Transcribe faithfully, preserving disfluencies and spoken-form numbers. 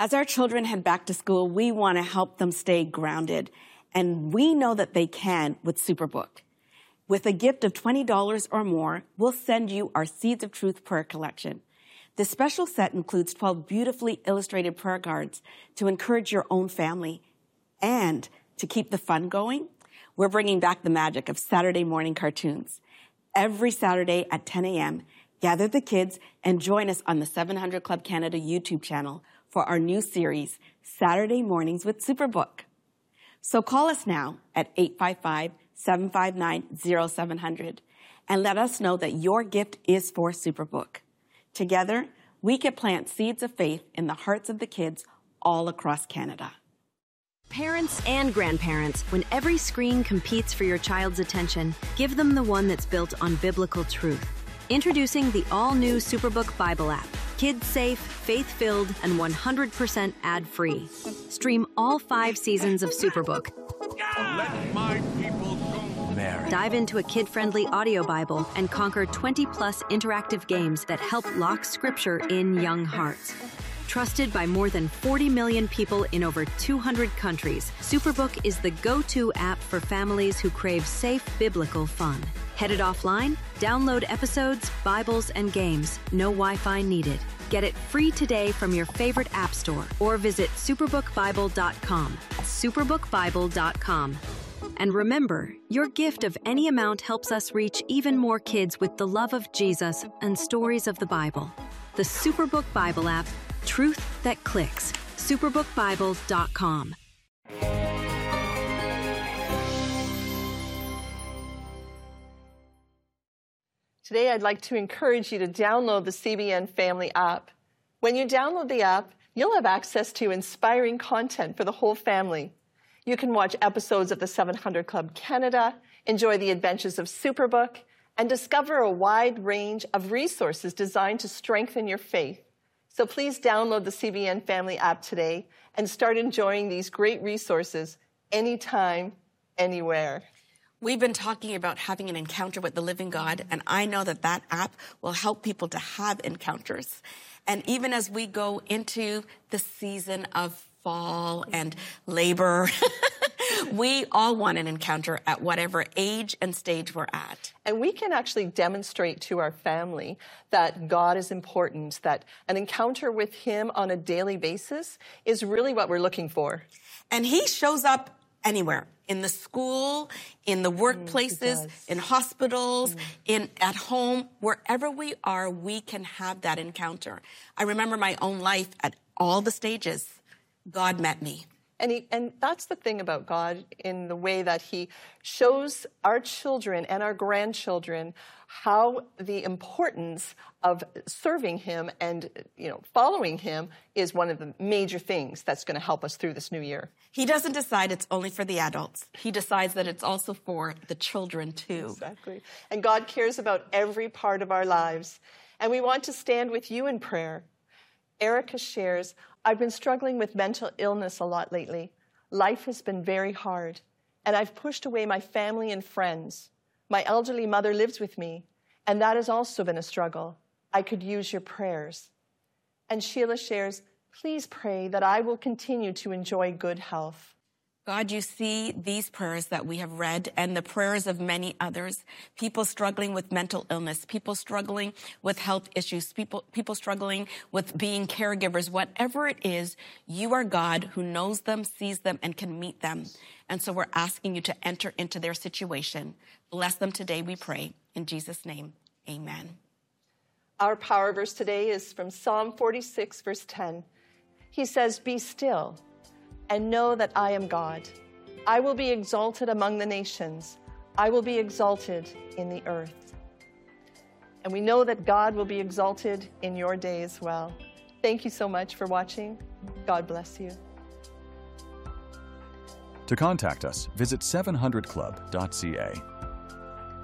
As our children head back to school, we want to help them stay grounded. And we know that they can with Superbook. With a gift of twenty dollars or more, we'll send you our Seeds of Truth prayer collection. This special set includes twelve beautifully illustrated prayer cards to encourage your own family. And to keep the fun going, we're bringing back the magic of Saturday morning cartoons. Every Saturday at ten a.m., gather the kids and join us on the seven hundred Club Canada YouTube channel for our new series, Saturday Mornings with Superbook. So call us now at eight five five, seven five nine, zero seven zero zero and let us know that your gift is for Superbook. Together, we can plant seeds of faith in the hearts of the kids all across Canada. Parents and grandparents, when every screen competes for your child's attention, give them the one that's built on biblical truth. Introducing the all-new Superbook Bible app. Kids-safe, faith-filled, and one hundred percent ad-free. Stream all five seasons of Superbook. Let my people go. Mary. Dive into a kid-friendly audio Bible and conquer twenty plus interactive games that help lock Scripture in young hearts. Trusted by more than forty million people in over two hundred countries, Superbook is the go-to app for families who crave safe biblical fun. Headed offline? Download episodes, Bibles, and games. No Wi-Fi needed. Get it free today from your favorite app store or visit superbook bible dot com. superbook bible dot com. And remember, your gift of any amount helps us reach even more kids with the love of Jesus and stories of the Bible. The Superbook Bible app, truth that clicks. superbook bible dot com. Today, I'd like to encourage you to download the C B N Family app. When you download the app, you'll have access to inspiring content for the whole family. You can watch episodes of the seven hundred Club Canada, enjoy the adventures of Superbook, and discover a wide range of resources designed to strengthen your faith. So please download the C B N Family app today and start enjoying these great resources anytime, anywhere. We've been talking about having an encounter with the living God, and I know that that app will help people to have encounters. And even as we go into the season of fall and labor, we all want an encounter at whatever age and stage we're at. And we can actually demonstrate to our family that God is important, that an encounter with Him on a daily basis is really what we're looking for. And He shows up anywhere, in the school, in the workplaces, mm, in hospitals, mm. in at home, wherever we are, we can have that encounter. I remember my own life at all the stages. God met me. And, he, and that's the thing about God, in the way that He shows our children and our grandchildren how the importance of serving Him and, you know, following Him is one of the major things that's going to help us through this new year. He doesn't decide it's only for the adults. He decides that it's also for the children too. Exactly. And God cares about every part of our lives. And we want to stand with you in prayer. Erica shares, I've been struggling with mental illness a lot lately. Life has been very hard, and I've pushed away my family and friends. My elderly mother lives with me, and that has also been a struggle. I could use your prayers. And Sheila shares, please pray that I will continue to enjoy good health. God, you see these prayers that we have read and the prayers of many others, people struggling with mental illness, people struggling with health issues, people, people struggling with being caregivers. Whatever it is, you are God who knows them, sees them, and can meet them. And so we're asking you to enter into their situation. Bless them today, we pray. In Jesus' name, amen. Our power verse today is from Psalm forty-six, verse ten. He says, be still and know that I am God. I will be exalted among the nations. I will be exalted in the earth. And we know that God will be exalted in your day as well. Thank you so much for watching. God bless you. To contact us, visit seven hundred club dot c a.